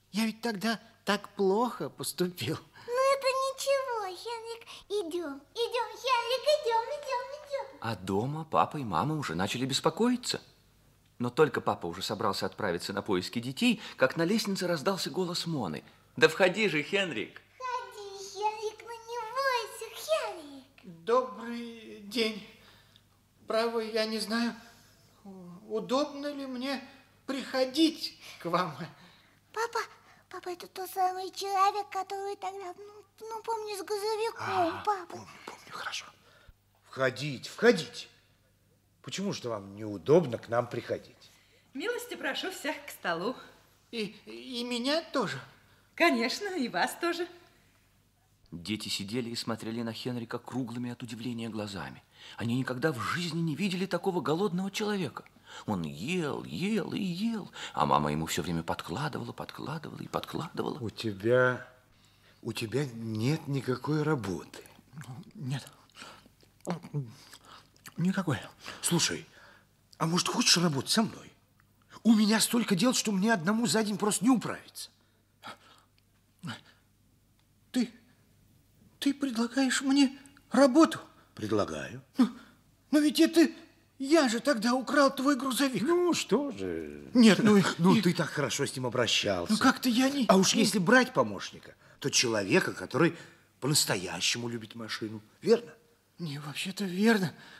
Я ведь тогда так плохо поступил. Ну, это ничего, Хенрик. Идем, Хенрик, идем. А дома папа и мама уже начали беспокоиться. Но только папа уже собрался отправиться на поиски детей, как на лестнице раздался голос Моны. Да входи же, Хенрик. Ходи, Хенрик, ну не бойся, Хенрик. Добрый день. Право, я не знаю, удобно ли мне приходить к вам. Папа, это тот самый человек, который тогда, помню, с грузовиком, папа. Помню, хорошо. Входите. Почему же вам неудобно к нам приходить? Милости прошу всех к столу. И меня тоже? Конечно, и вас тоже. Дети сидели и смотрели на Хенрика круглыми от удивления глазами. Они никогда в жизни не видели такого голодного человека. Он ел и ел, а мама ему все время подкладывала. У тебя нет никакой работы. Нет, никакой. Слушай, а может, хочешь работать со мной? У меня столько дел, что мне одному за день просто не управиться. Ты предлагаешь мне работу? Предлагаю. Но ведь это я же тогда украл твой грузовик. Ну, что же. Нет, ты так хорошо с ним обращался. Ну, как-то я не... А уж если брать помощника, то человека, который по-настоящему любит машину. Верно? Не, вообще-то верно.